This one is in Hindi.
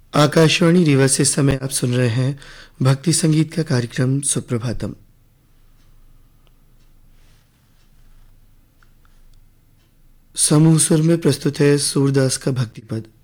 आकाशवाणी रीवा से समय आप सुन रहे हैं भक्ति संगीत का कार्यक्रम सुप्रभातम। समूह सुर में प्रस्तुत है सूरदास का भक्ति पद।